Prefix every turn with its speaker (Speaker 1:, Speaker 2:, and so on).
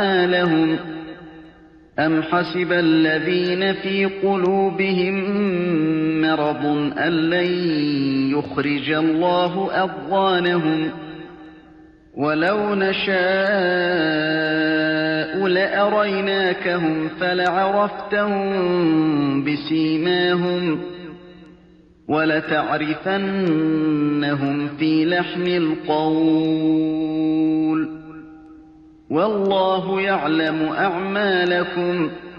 Speaker 1: لهم أم حسب الذين في قلوبهم مرض أن لن يخرج الله أضغانهم ولو نشاء لأريناكهم فلعرفتهم بسيماهم ولتعرفنهم في لحن القول والله يعلم أعمالكم